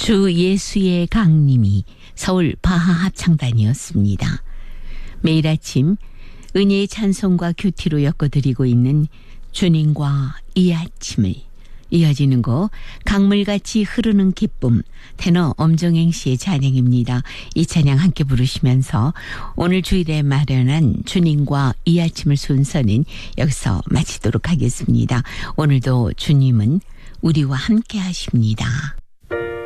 주 예수의 강림이 서울 바하 합창단이었습니다. 매일 아침 은혜의 찬송과 큐티로 엮어드리고 있는 주님과 이 아침을, 이어지는 곡 강물같이 흐르는 기쁨, 테너 엄정행 씨의 찬양입니다. 이 찬양 함께 부르시면서 오늘 주일에 마련한 주님과 이 아침을 순서는 여기서 마치도록 하겠습니다. 오늘도 주님은 우리와 함께 하십니다.